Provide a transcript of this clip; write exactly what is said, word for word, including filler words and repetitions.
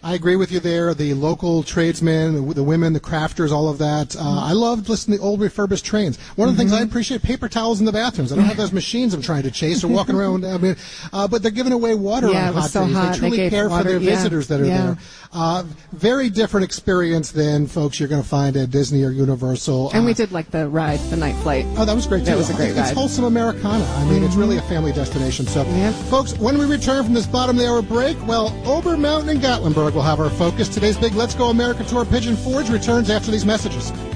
I agree with you there. The local tradesmen, the, the women, the crafters, all of that. Uh, mm-hmm. I loved listening to old refurbished trains. One of the mm-hmm. things I appreciate, paper towels in the bathrooms. I don't have those machines I'm trying to chase or walking around. I mean, uh, but they're giving away water yeah, on it was hot so days. Hot. They truly they care water. for their yeah. visitors that are yeah. there. Uh, very different experience than folks you're going to find at Disney or Universal. And uh, we did like the ride, the night flight. Oh, that was great, too. That was a great it's ride. It's wholesome Americana. I mean, mm-hmm. it's really a family destination. So, yep. folks, when we return from this bottom of the hour break, well, Ober Mountain and Gatlinburg will have our focus. Today's big Let's Go America Tour Pigeon Forge returns after these messages.